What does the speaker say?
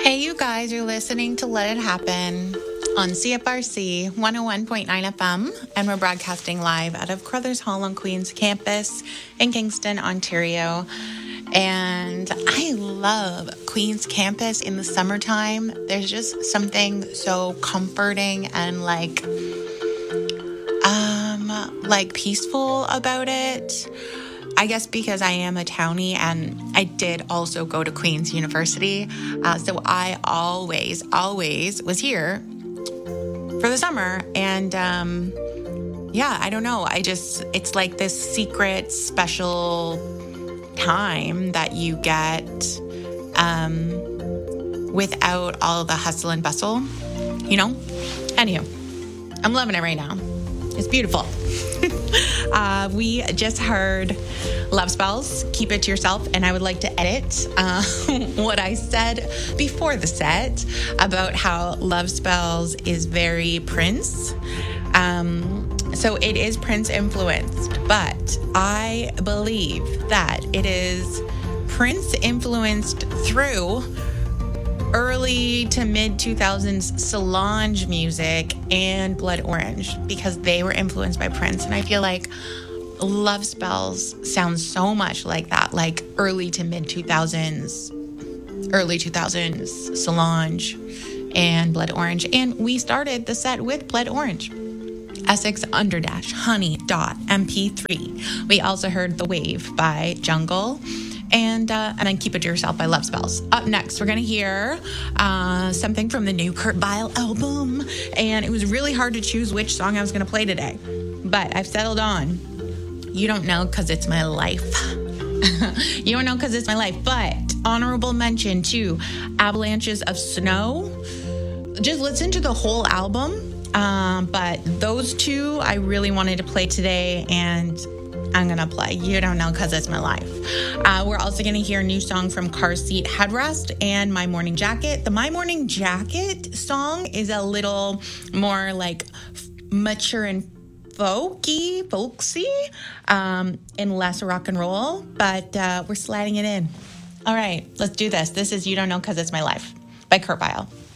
Hey, you guys, you're listening to Let It Happen on CFRC 101.9 FM, and we're broadcasting live out of Crothers Hall on Queen's campus in Kingston, Ontario. And I love Queen's campus in the summertime. There's just something so comforting and like peaceful about it. I guess because I am a townie and I did also go to Queen's University. So I always was here for the summer. And I don't know. It's like this secret, special time that you get without all the hustle and bustle, you know? Anywho, I'm loving it right now. It's beautiful. We just heard Love Spells, Keep It to Yourself, and I would like to edit what I said before the set about how Love Spells is very Prince. So it is Prince influenced, but I believe that it is Prince influenced through early to mid 2000s Solange music and Blood Orange, because they were influenced by Prince. And I feel like Love Spells sounds so much like that, like early to mid 2000s Solange and Blood Orange. And we started the set with Blood Orange. Essex_honey.mp3. We also heard The Wave by Jungle. And then Keep It to Yourself by Love Spells. Up next, we're going to hear something from the new Kurt Vile album. And it was really hard to choose which song I was going to play today. But I've settled on You Don't Know Because It's My Life. You Don't Know Because It's My Life. But honorable mention to Avalanches of Snow. Just listen to the whole album. But those two I really wanted to play today, and I'm going to play You Don't Know Because It's My Life. We're also going to hear a new song from Car Seat Headrest and My Morning Jacket. The My Morning Jacket song is a little more like mature and folksy, and less rock and roll, but we're sliding it in. All right, let's do this. This is You Don't Know Because It's My Life by Kurt Vile.